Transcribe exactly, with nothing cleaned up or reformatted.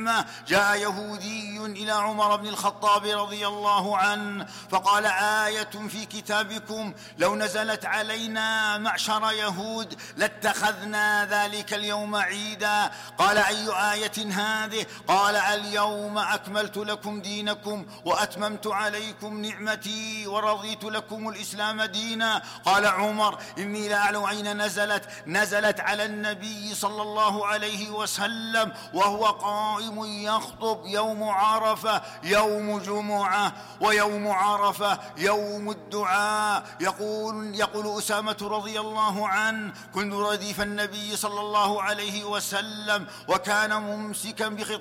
النعمة. جاء يهودي إلى عمر بن الخطاب رضي الله عنه فقال: آية في كتابكم لو نزلت علينا معشر يهود لاتخذنا ذلك اليوم عيدا. قال: أي آية هذه؟ قال: اليوم أكملت لكم دينكم وأتممت عليكم نعمتي ورضيت لكم الإسلام دينا. قال عمر: إني لا أعلم أين نزلت. نزلت على النبي صلى الله عليه وسلم وهو قائم يخطب يوم عرفة يوم جمعة، ويوم عرفة يوم الدعاء. يقول, يقول أسامة رضي الله عنه: كنت رديف النبي صلى الله عليه وسلم وكان ممسكا بخطاب